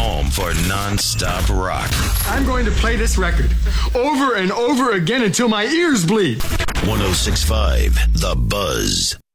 home for non-stop rock. I'm going to play this record over and over again until my ears bleed. 106.5 The Buzz.